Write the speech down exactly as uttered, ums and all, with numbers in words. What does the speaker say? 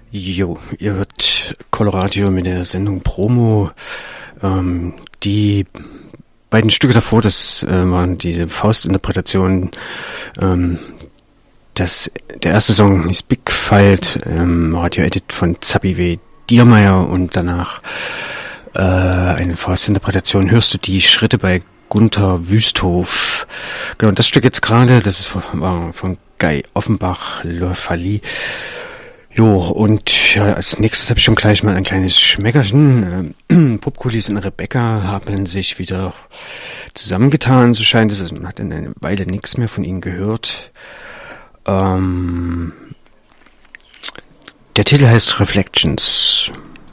Jo, ihr hört Coloradio mit der Sendung Promo. Ähm, die beiden Stücke davor, das äh, waren diese Faustinterpretationen. Ähm, das, der erste Song ist Big Fight, ähm, Radio-Edit von Zabi W. Diermeier, und danach äh, eine Faustinterpretation. Hörst du die Schritte bei Gunther Wüsthof? Genau, das Stück jetzt gerade, das ist, war von Guy Offenbach, Le Falli. Jo, und ja, als nächstes habe ich schon gleich mal ein kleines Schmeckerchen. Ähm, Popkulis und Rebecca haben sich wieder zusammengetan, so scheint es. Also man hat in einer Weile nichts mehr von ihnen gehört. Ähm, der Titel heißt Reflections.